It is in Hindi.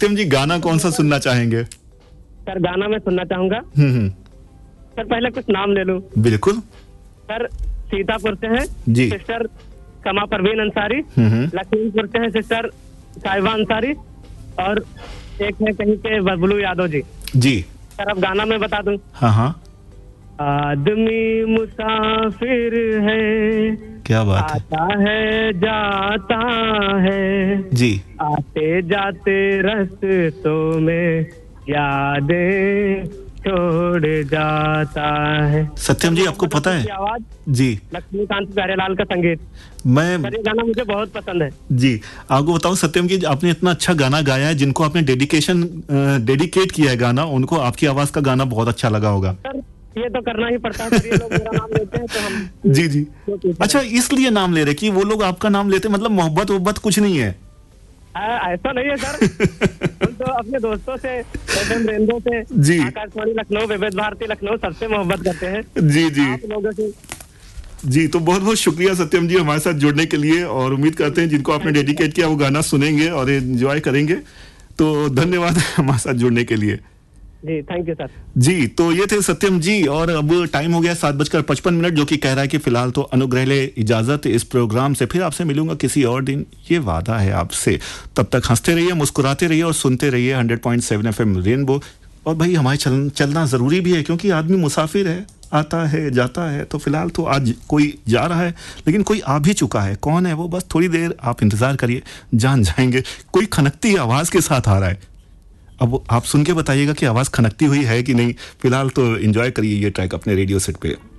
सत्यम जी गाना कौन सा सुनना चाहेंगे? सर गाना मैं सुनना चाहूंगा। सर पहले कुछ नाम ले लूं? बिल्कुल सर सीतापुर से है जी। सिस्टर कमा परवीन अंसारी, लखीमपुर से है सिस्टर साहिबा अंसारी, और एक है कहीं के बबलू यादव जी। जी सर अब गाना मैं बता दूं? हाँ हाँ, आदमी मुसाफिर है, क्या बात है, आता है जाता है जी। आते जाते रास्तों में यादें छोड़ जाता है। सत्यम जी आपको पता है आवाज जी, लक्ष्मीकांत प्यारेलाल का संगीत, मैं ये गाना मुझे बहुत पसंद है जी आपको बताऊं सत्यम जी, आपने इतना अच्छा गाना गाया है, जिनको आपने डेडिकेट किया है गाना, उनको आपकी आवाज का गाना बहुत अच्छा लगा होगा। सर ये तो करना ही पड़ता है, ये लोग मेरा नाम लेते हैं तो हम जी जी, अच्छा इसलिए नाम ले रहे कि वो लोग आपका नाम लेते, मतलब मोहब्बत कुछ नहीं है? ऐसा नहीं है सर। हम तो अपने दोस्तों से, एफएम रेनबो से, जी, आकाशवाणी लखनऊ, विविध भारती लखनऊ, सबसे मोहब्बत करते हैं जी जी आप लोगों से। जी तो बहुत बहुत शुक्रिया सत्यम जी हमारे साथ जुड़ने के लिए, और उम्मीद करते हैं जिनको आपने डेडिकेट किया वो गाना सुनेंगे और एंजॉय करेंगे। तो धन्यवाद हमारे साथ जुड़ने के लिए। जी थैंक यू सर। जी तो ये थे सत्यम जी, और अब टाइम हो गया 7:55, जो कि कह रहा है कि फिलहाल तो अनुग्रह ले इजाजत इस प्रोग्राम से। फिर आपसे मिलूंगा किसी और दिन, ये वादा है आपसे। तब तक हंसते रहिए, मुस्कुराते रहिए और सुनते रहिए 100.7 FM रेनबो। और भाई हमारे चलना जरूरी भी है, क्योंकि आदमी मुसाफिर है, आता है जाता है। तो फिलहाल तो आज कोई जा रहा है, लेकिन कोई आ भी चुका है। कौन है वो? बस थोड़ी देर आप इंतजार करिए, जान जाएंगे। कोई खनकती आवाज के साथ आ रहा है, अब आप सुन के बताइएगा कि आवाज खनकती हुई है कि नहीं। फिलहाल तो एंजॉय करिए ये ट्रैक अपने रेडियो सेट पे।